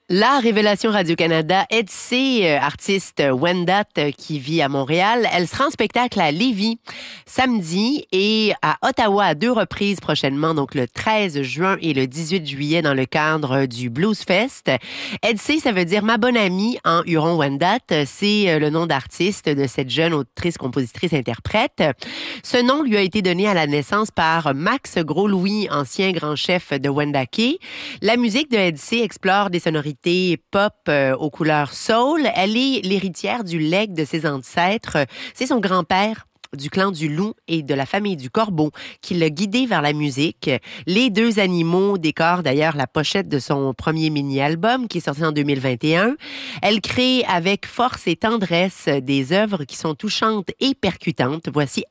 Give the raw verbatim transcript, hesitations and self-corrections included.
La révélation Radio-Canada, Edsy, euh, artiste Wendat euh, qui vit à Montréal, elle sera en spectacle à Lévis samedi et à Ottawa à deux reprises prochainement, donc le treize juin et le dix-huit juillet dans le cadre du Blues Fest. Edsy, ça veut dire ma bonne amie en Huron-Wendat. C'est euh, le nom d'artiste de cette jeune autrice, compositrice, interprète. Ce nom lui a été donné à la naissance par Max Gros-Louis, ancien grand chef de Wendake. La musique de Edsy explore des sonorités pop euh, aux couleurs soul. Elle est l'héritière du legs de ses ancêtres. C'est son grand-père du clan du loup et de la famille du corbeau qui l'a guidé vers la musique. Les deux animaux décorent d'ailleurs la pochette de son premier mini-album qui est sorti en deux mille vingt et un. Elle crée avec force et tendresse des œuvres qui sont touchantes et percutantes. Voici